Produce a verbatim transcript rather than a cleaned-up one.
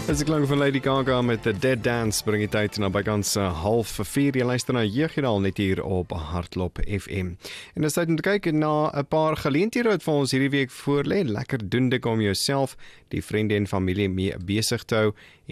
As ek klank van Lady Gaga met The Dead Dance bring die tyd na bykans uh, half vier. Jy luister na Jeugjoernaal net hier op Hartlop F M. En dis tyd om te kyk na 'n paar geleenthede wat vir ons hierdie week voorlê. Lekker doen dik om jouself, die vriende en familie mee besig te hou